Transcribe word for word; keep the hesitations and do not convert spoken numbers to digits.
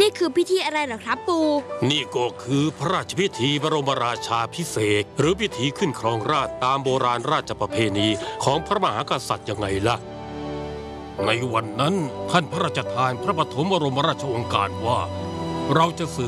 นี่คือพิธีอะไรเหรอครับปู่นี่ก็คือพระราชพิธีบรมราชาภิเษกหรือพิธีขึ้นครองราชย์ตามโบราณราชประเพณีของพระมหากษัตริย์ยังไงล่ะในวันนั้นท่านพระราชทานพระปฐมบรมราชโองการว่าเราจะสื